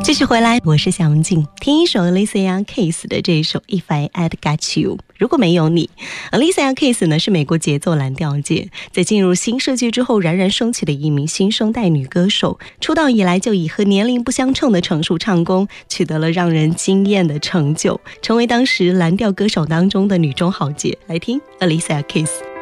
继续回来，我是小文静，听一首 Alicia Keys 的这一首 If I Had Got You， 如果没有你。 Alicia Keys 呢是美国节奏蓝调界在进入新世纪之后冉冉升起的一名新生代女歌手，出道以来就以和年龄不相称的成熟唱功取得了让人惊艳的成就，成为当时蓝调歌手当中的女中豪杰。来听 Alicia Keys。